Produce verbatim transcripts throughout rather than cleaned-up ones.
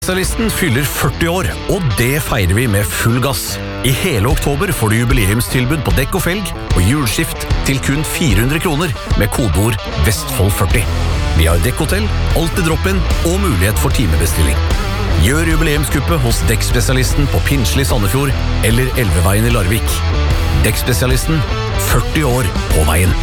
Spesialisten fyller førti år, og det feirer vi med full gass. I hele oktober får du jubileumstilbud på dekk og felg, og hjulskift til kun fire hundre kroner med kodeord Vestfold førti. Vi har dekkhotell, alltid drop-in og mulighet for timebestilling. Gjør jubileumskuppet hos Dekkspesialisten på Pinsli Sandefjord eller Elveveien i Larvik. Dekkspesialisten, førti år på veien.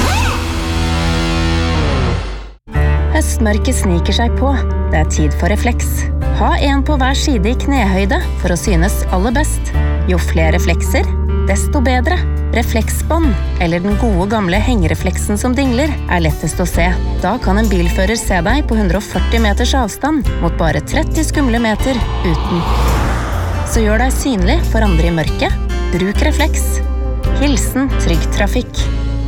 Høstmørket sniker seg på. Det er tid for refleks. Ha en på hver side i knehøyde for å synes aller best. Jo flere reflekser, desto bedre. Refleksbånd, eller den gode gamle hengerefleksen som dingler, er lettest å se. Da kan en bilfører se deg på hundre og førti meters avstand mot bare tretti skumle meter uten. Så gjør deg synlig for andre i mørket. Bruk refleks. Hilsen Trygg Trafikk.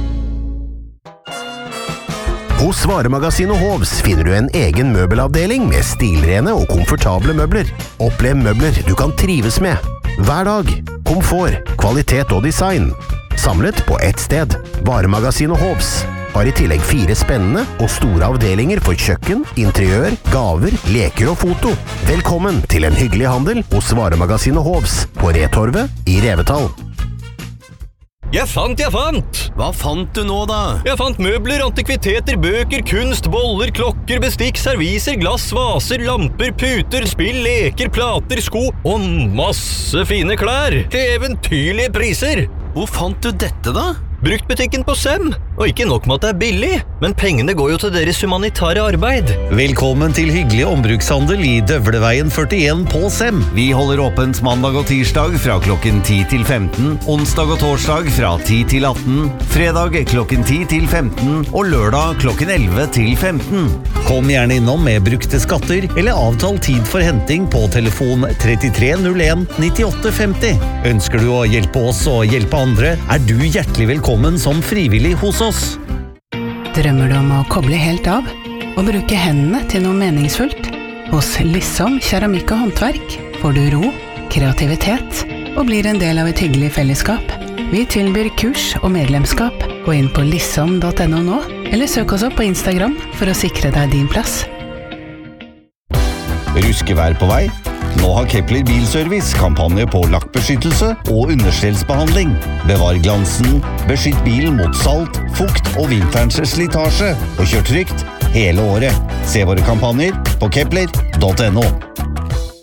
Hos Varemagasinet Hovs finner du en egen møbelavdeling med stilrene og komfortable møbler. Opplev møbler du kan trives med. Hver dag. Komfort, kvalitet og design. Samlet på ett sted. Varemagasinet Hovs har i tillegg fire spennende og store avdelinger for kjøkken, interiør, gaver, leker og foto. Velkommen til en hyggelig handel hos Varemagasinet Hovs på Retorvet i Revetal. Jeg fant, jeg fant! Hva fant du nå da? Jeg fant møbler, antikviteter, bøker, kunst, boller, klokker, bestikk, serviser, glass, vaser, lamper, puter, spill, leker, plater, sko og masse fine klær til eventyrlige priser. Hvor fant du dette da? Bruktbutikken på Sem. Og ikke nok med at det er billig, men pengene går jo til deres humanitære arbeid. Velkommen til hyggelig ombrukshandel i Døvleveien førtien på Sem. Vi holder åpent mandag og tirsdag fra klokken ti til femten, onsdag og torsdag fra ti til atten, fredag klokken ti til femten og lørdag klokken elleve til femten. Kom gjerne innom med brukte skatter eller avtal tid for henting på telefon trettitre null en nittiåtte femti. Ønsker du å hjelpe oss og hjelpe andre, er du hjertelig velkommen som frivillig hos oss. Drømmer du om å koble helt av og bruke hendene til noe meningsfullt? Hos Lissom Keramikk og Håndverk får du ro, kreativitet og blir en del av et hyggelig fellesskap. Vi tilbyr kurs og medlemskap. Gå inn på lissom punktum no nå, eller søk oss opp på Instagram for å sikre deg din plass. Ruskevær på vei? Nå har Kepler Bilservice kampanje på lakkbeskyttelse og understellsbehandling. Bevar glansen, beskytt bilen mot salt, fukt og vinterens slitasje, og kjør trygt hele året. Se våre kampanjer på kepler punktum no.